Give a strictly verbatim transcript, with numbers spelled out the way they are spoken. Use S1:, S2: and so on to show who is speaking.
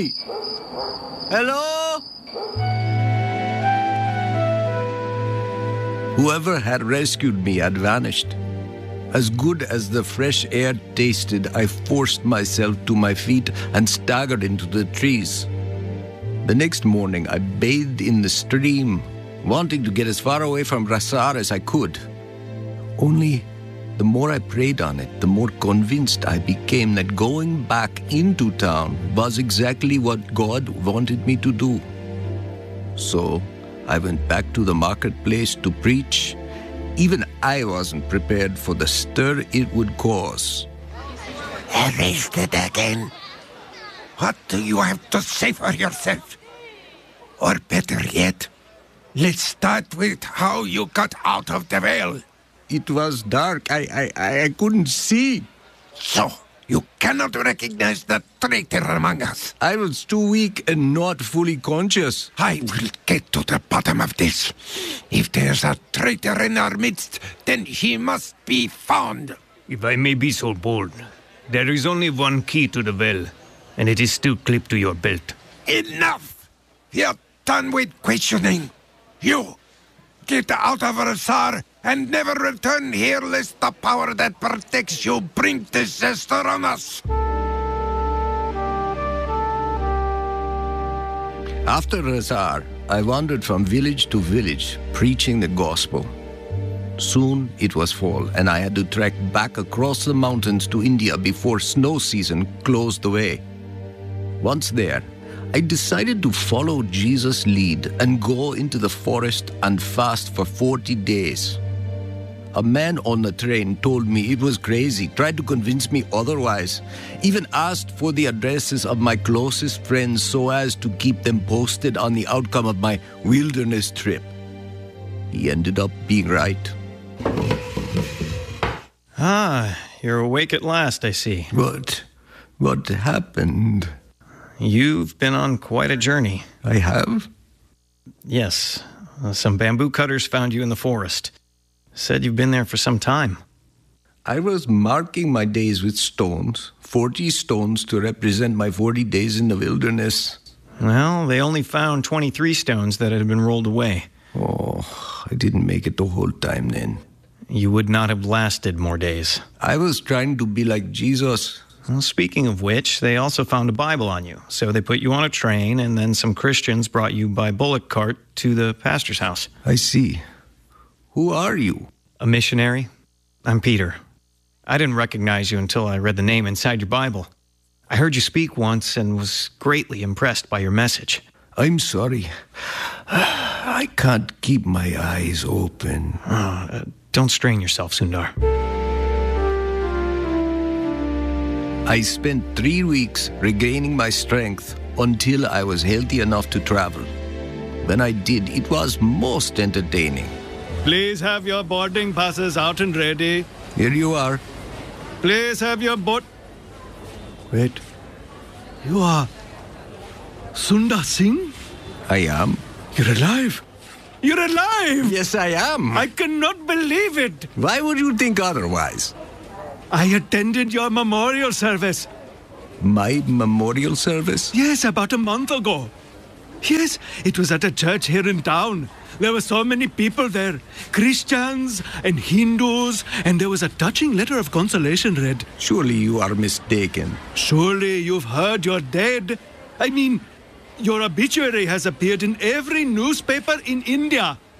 S1: Hello? Whoever had rescued me had vanished. As good as the fresh air tasted, I forced myself to my feet and staggered into the trees. The next morning, I bathed in the stream, wanting to get as far away from Rasar as I could. Only, the more I prayed on it, the more convinced I became that going back into town was exactly what God wanted me to do. So, I went back to the marketplace to preach. Even I wasn't prepared for the stir it would cause.
S2: Arrested again? What do you have to say for yourself? Or better yet, let's start with how you got out of the well.
S1: It was dark. I, I, I couldn't see.
S2: So, you cannot recognize the traitor among us.
S1: I was too weak and not fully conscious.
S2: I will get to the bottom of this. If there's a traitor in our midst, then he must be found.
S3: If I may be so bold, there is only one key to the well, and it is still clipped to your belt.
S2: Enough! We are done with questioning. You, get out of Rasar and never return here lest the power that protects you bring disaster on us.
S1: After Rasar, I wandered from village to village, preaching the gospel. Soon it was fall, and I had to trek back across the mountains to India before snow season closed the way. Once there, I decided to follow Jesus' lead and go into the forest and fast for forty days. A man on the train told me it was crazy, tried to convince me otherwise, even asked for the addresses of my closest friends so as to keep them posted on the outcome of my wilderness trip. He ended up being right.
S4: Ah, you're awake at last, I see.
S1: What? What happened?
S4: You've been on quite a journey.
S1: I have?
S4: Yes. Uh, some bamboo cutters found you in the forest. Said you've been there for some time.
S1: I was marking my days with stones, forty stones to represent my forty days in the wilderness.
S4: Well, they only found twenty-three stones that had been rolled away.
S1: Oh, I didn't make it the whole time then.
S4: You would not have lasted more days.
S1: I was trying to be like Jesus.
S4: Well, speaking of which, they also found a Bible on you. So they put you on a train, and then some Christians brought you by bullock cart to the pastor's house.
S1: I see. Who are you?
S4: A missionary. I'm Peter. I didn't recognize you until I read the name inside your Bible. I heard you speak once and was greatly impressed by your message.
S1: I'm sorry. I can't keep my eyes open.
S4: Oh, uh, don't strain yourself, Sundar.
S1: I spent three weeks regaining my strength until I was healthy enough to travel. When I did, it was most entertaining.
S5: Please have your boarding passes out and ready.
S1: Here you are.
S5: Please have your boat. Wait. You are Sundar Singh?
S1: I am.
S5: You're alive. You're alive.
S1: Yes, I am.
S5: I cannot believe it.
S1: Why would you think otherwise?
S5: I attended your memorial service.
S1: My memorial service?
S5: Yes, about a month ago. Yes, it was at a church here in town. There were so many people there. Christians and Hindus, and there was a touching letter of consolation read.
S1: Surely you are mistaken.
S5: Surely you've heard you're dead. I mean, your obituary has appeared in every newspaper in India.